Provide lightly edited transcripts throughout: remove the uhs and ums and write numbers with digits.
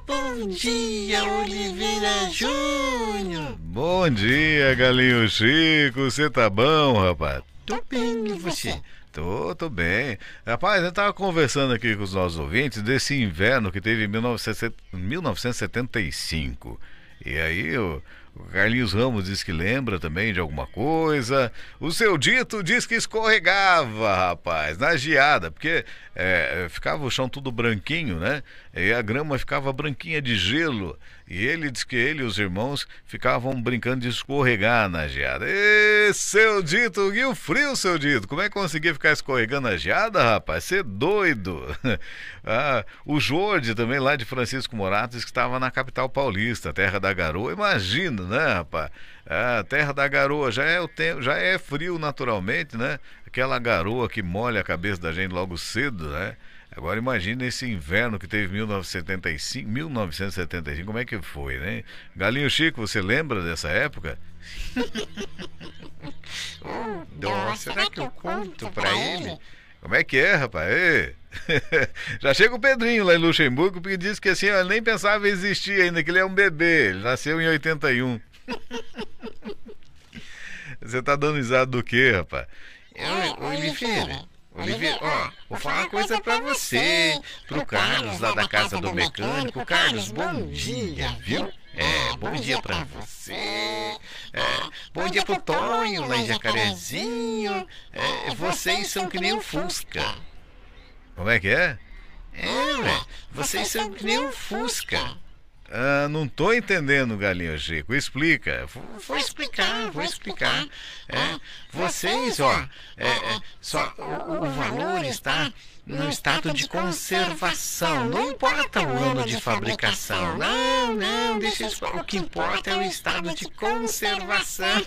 Bom dia, Oliveira Júnior. Bom dia, Galinho Chico. Você tá bom, rapaz? Tô bem, e você? Tô bem. Rapaz, eu tava conversando aqui com os nossos ouvintes desse inverno que teve em 1975. E aí o Carlinhos Ramos diz que lembra também de alguma coisa. O seu Dito diz que escorregava, rapaz, na geada, porque ficava o chão tudo branquinho, né? E a grama ficava branquinha de gelo. E ele diz que ele e os irmãos ficavam brincando de escorregar na geada. Ê, seu Dito, e o frio, seu Dito? Como é que conseguia ficar escorregando na geada, rapaz? Você é doido. O Jorge também, lá de Francisco Morato, diz que estava na capital paulista, terra da garoa. Imagina, né, rapaz? Terra da garoa, já é frio naturalmente, né? Aquela garoa que molha a cabeça da gente logo cedo, né? Agora imagina esse inverno que teve em 1975, como é que foi, né? Galinho Chico, você lembra dessa época? Será que eu conto pra ele? Como é que é, rapaz? Ei. Já chega o Pedrinho lá em Luxemburgo, porque diz que assim, ele nem pensava em existir ainda, que ele é um bebê, ele nasceu em 81. Você tá dando risada do quê, rapaz? Oliveira, vou falar uma coisa pra você, pro Carlos lá da casa do mecânico. Carlos, bom dia, viu? Bom dia pra você. Bom dia pro Tonho lá em Jacarezinho. Vocês são que nem o Fusca. Como é que é? Vocês são que nem o Fusca. Não tô entendendo, Galinho Chico. Explica. Vou explicar. Vocês, só o valor está no estado de conservação. Não importa o ano de fabricação. Não, deixa isso. O que importa é o estado de conservação.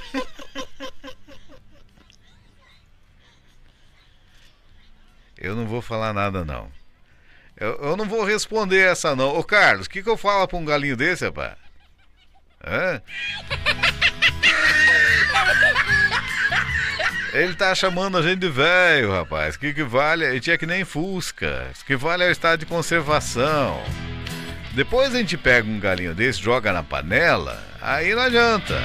Eu não vou falar nada, não. Eu não vou responder essa, não. Ô, Carlos, o que eu falo pra um galinho desse, rapaz? Ele tá chamando a gente de velho, rapaz. Que vale? Ele tinha que nem Fusca. O que vale é o estado de conservação. Depois a gente pega um galinho desse, joga na panela, aí não adianta.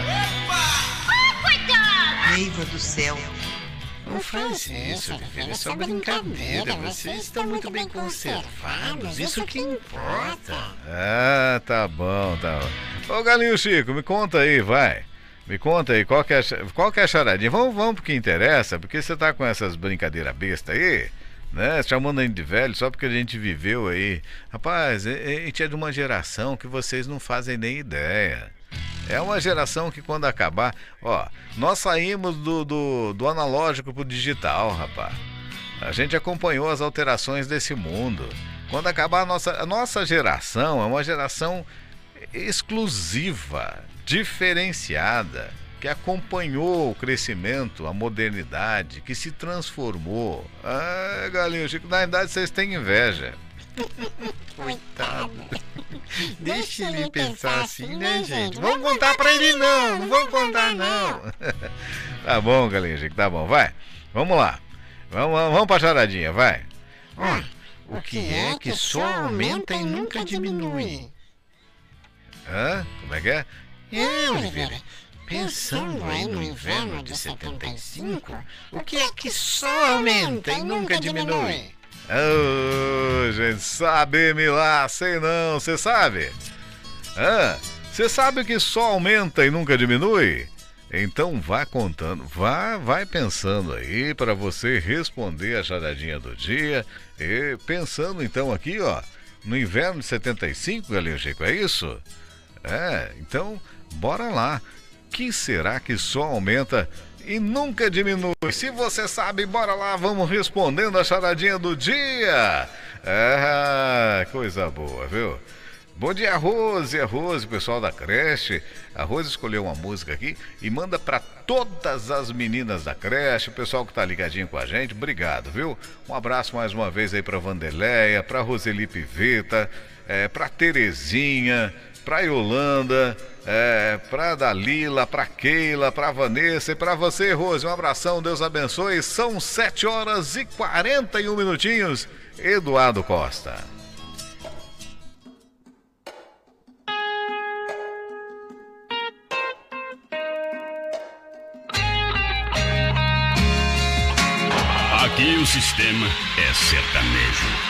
Eiva do céu. Não faz isso, Oliveira, é só brincadeira. Vocês estão muito bem conservados, isso que importa. Tá bom. Ô, Galinho Chico, me conta aí, vai. Me conta aí, qual que é a charadinha? Vamos pro que interessa, porque você tá com essas brincadeiras bestas aí, né? Chamando a gente de velho só porque a gente viveu aí. Rapaz, a gente é de uma geração que vocês não fazem nem ideia. É uma geração que quando acabar, nós saímos do analógico pro digital, rapaz. A gente acompanhou as alterações desse mundo. Quando acabar a nossa geração é uma geração exclusiva, diferenciada, que acompanhou o crescimento, a modernidade, que se transformou. Galinho Chico, na verdade vocês têm inveja. Coitado. Deixa ele pensar assim, né, gente? Vamos contar pra ele não vamos contar não. Tá bom, Galinho Chico, tá bom, vai. Vamos lá. Vamos pra charadinha, vai. O que é que só aumenta e nunca diminui? Como é que é? Oliveira, pensando aí no inverno de 75, o que é que só aumenta e nunca diminui? Gente, sabe-me lá, sei não, você sabe? Você sabe que só aumenta e nunca diminui? Então vá contando, vai pensando aí para você responder a charadinha do dia. E pensando então aqui, no inverno de 75, Galinho Chico, é isso? Então bora lá. Que será que só aumenta e nunca diminui? Se você sabe, bora lá, vamos respondendo a charadinha do dia. Coisa boa, viu? Bom dia, Rose, pessoal da creche. A Rose escolheu uma música aqui e manda para todas as meninas da creche, o pessoal que tá ligadinho com a gente. Obrigado, viu? Um abraço mais uma vez aí para Vanderleia, para Roseli Piveta, para Terezinha, para Yolanda, pra Dalila, pra Keila, pra Vanessa e pra você, Rose. Um abração, Deus abençoe. São 7h41. Eduardo Costa. Aqui o sistema é sertanejo.